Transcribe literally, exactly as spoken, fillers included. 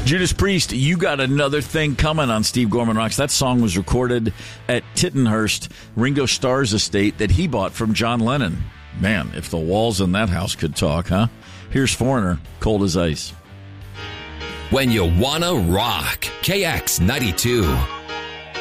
Judas Priest, You Got Another Thing Coming on Steve Gorman Rocks. That song was recorded at Tittenhurst, Ringo Starr's estate that he bought from John Lennon. Man, if the walls in that house could talk, huh? Here's Foreigner, Cold as Ice. When you wanna rock, K X ninety-two.